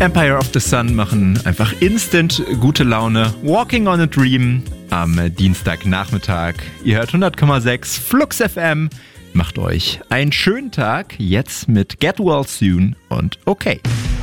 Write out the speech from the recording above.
Empire of the Sun machen einfach instant gute Laune. Walking on a Dream am Dienstagnachmittag. Ihr hört 100,6 Flux FM. Macht euch einen schönen Tag jetzt mit Get Well Soon und okay.